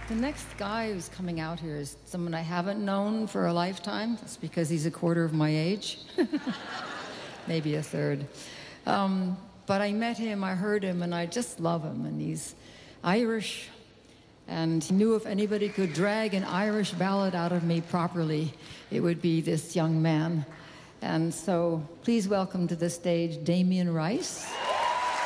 The next guy who's coming out here is someone I haven't known for a lifetime. That's because he's a quarter of my age. Maybe a third. But I met him, I heard him, and I just love him. And he's Irish, and he knew if anybody could drag an Irish ballad out of me properly, it would be this young man. And so please welcome to the stage Damien Rice.